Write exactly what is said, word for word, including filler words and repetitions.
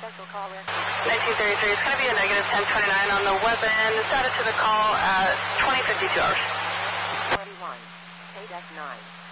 Central call record. nineteen thirty-three, it's going to be a negative ten twenty-nine on the weapon. Status to the call at twenty fifty-two hours. twenty-one, K F nine.